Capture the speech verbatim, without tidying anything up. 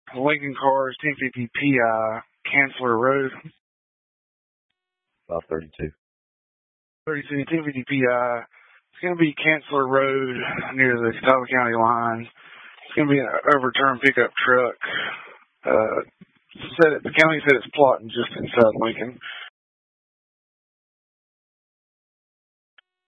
Lincoln Cars, ten fifty P I, Chancellor Road. five thirty-two. thirty-two, ten fifty P I. It's going to be Chancellor Road near the Catawba County line. It's going to be an overturned pickup truck. Uh, said it, the county said it's plotting just inside Lincoln.